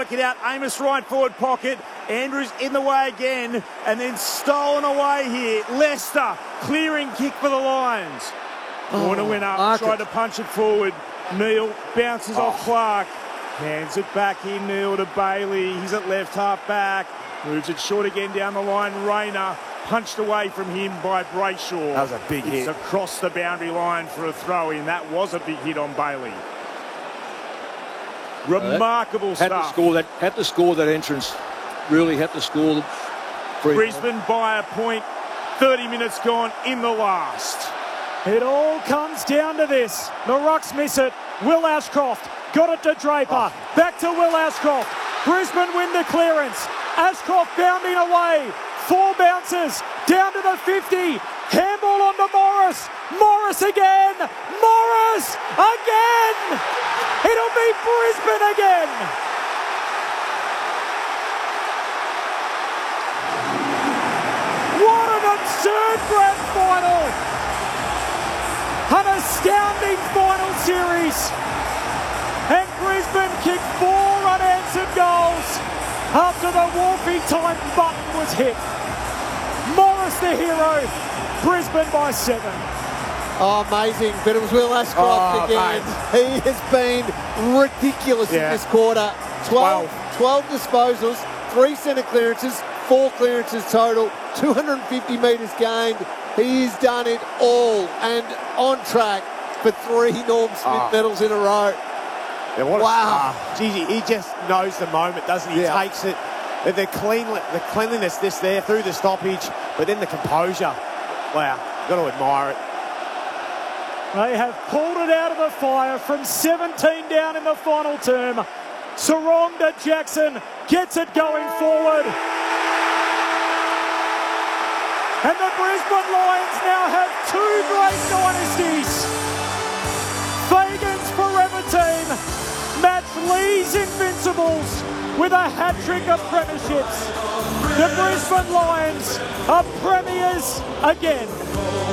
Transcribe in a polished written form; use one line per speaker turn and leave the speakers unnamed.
work it out. Amos right forward pocket. Andrews in the way again, and then stolen away here. Leicester clearing kick for the Lions. Warner went up, tried to punch it forward. Neal bounces off Clark. Hands it back in, Neal to Bailey. He's at left half back. Moves it short again down the line. Rayner punched away from him by Brayshaw.
That was a big hit.
It's across the boundary line for a throw-in. That was a big hit on Bailey. Remarkable stuff.
Had to score that entrance. Really had to score.
Brisbane by a point. 30 minutes gone in the last.
It all comes down to this. The Rucks miss it. Will Ashcroft got it to Draper. Back to Will Ashcroft. Brisbane win the clearance. Ashcroft bounding away. 4 bounces. Down to the 50. Handball on to Morris. Morris again. Morris again. It'll be Brisbane again. What an absurd grand final. An astounding final series. And Brisbane kicked 4 unanswered goals after the warping time button was hit. Morris the hero. Brisbane by 7.
Oh, amazing. But it was Will Ashcroft again. Mate. He has been ridiculous in this quarter. 12 disposals, 3 centre clearances, 4 clearances total, 250 metres gained. He's done it all and on track for 3 Norm Smith medals in a row.
Yeah, wow. Gee, he just knows the moment, doesn't he? He takes it. The cleanliness there through the stoppage, but then the composure. Wow, got to admire it.
They have pulled it out of the fire from 17 down in the final term. Sarong to Jackson gets it going forward. And the Brisbane Lions now have 2 great dynasties. Fagan's Forever Team match Lee's Invincibles with a hat-trick of premierships. The Brisbane Lions are premiers again.